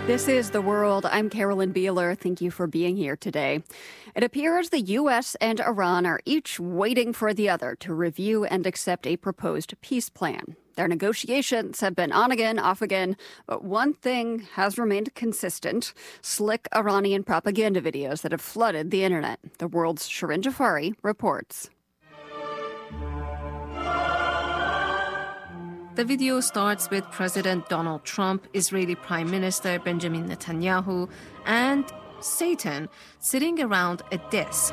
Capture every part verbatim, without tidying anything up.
This is The World. I'm Carolyn Beeler. Thank you for being here today. It appears the U S and Iran are each waiting for the other to review and accept a proposed peace plan. Their negotiations have been on again, off again, but one thing has remained consistent: slick Iranian propaganda videos that have flooded the internet. The World's Shirin Jafari reports. The video starts with President Donald Trump, Israeli Prime Minister Benjamin Netanyahu, and Satan sitting around a desk.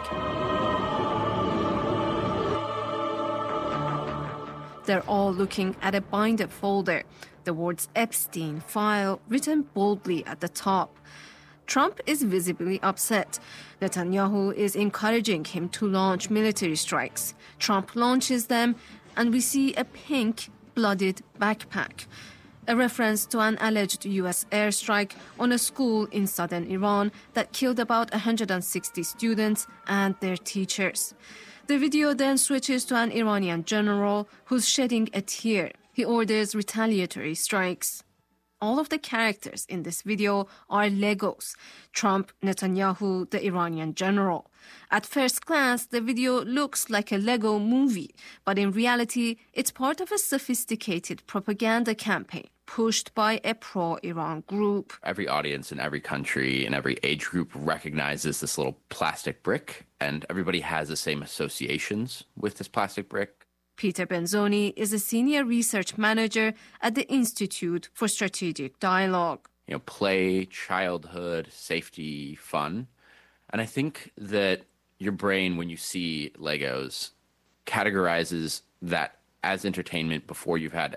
They're all looking at a binder folder, the words Epstein file written boldly at the top. Trump is visibly upset. Netanyahu is encouraging him to launch military strikes. Trump launches them, and we see a pink, blooded backpack, a reference to an alleged U S airstrike on a school in southern Iran that killed about one hundred sixty students and their teachers. The video then switches to an Iranian general who's shedding a tear. He orders retaliatory strikes. All of the characters in this video are Legos: Trump, Netanyahu, the Iranian general. At first glance, the video looks like a Lego movie, but in reality, it's part of a sophisticated propaganda campaign pushed by a pro-Iran group. Every audience in every country and every age group recognizes this little plastic brick, and everybody has the same associations with this plastic brick. Peter Benzoni is a senior research manager at the Institute for Strategic Dialogue. You know, play, childhood, safety, fun. And I think that your brain, when you see Legos, categorizes that as entertainment before you've had